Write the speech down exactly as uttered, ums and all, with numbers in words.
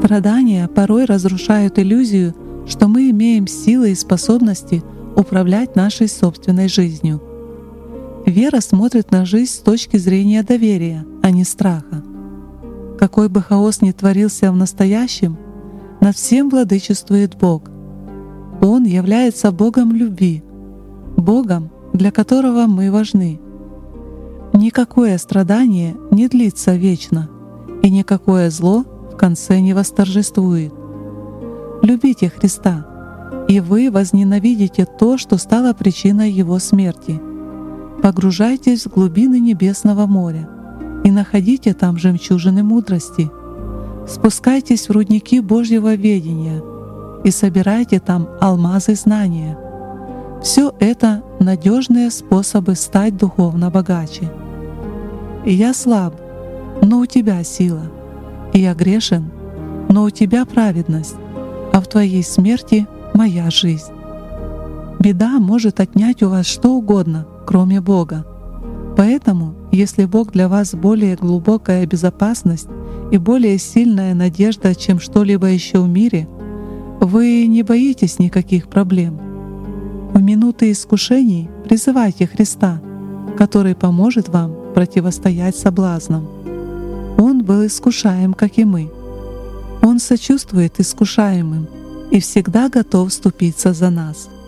Страдания порой разрушают иллюзию, что мы имеем силы и способности управлять нашей собственной жизнью. Вера смотрит на жизнь с точки зрения доверия, а не страха. Какой бы хаос ни творился в настоящем, над всем владычествует Бог. Он является Богом любви, Богом, для которого мы важны. Никакое страдание не длится вечно, и никакое зло в конце не восторжествует. Любите Христа, и вы возненавидите то, что стало причиной Его смерти. Погружайтесь в глубины небесного моря и находите там жемчужины мудрости. Спускайтесь в рудники Божьего ведения и собирайте там алмазы знания. Все это надежные способы стать духовно богаче. И я слаб, но у Тебя сила, и я грешен, но у Тебя праведность, а в Твоей смерти моя жизнь. Беда может отнять у вас что угодно, кроме Бога. Поэтому, если Бог для вас более глубокая безопасность и более сильная надежда, чем что-либо еще в мире, вы не боитесь никаких проблем. В минуты искушений призывайте Христа, который поможет вам противостоять соблазнам. Он был искушаем, как и мы. Он сочувствует искушаемым и всегда готов вступиться за нас.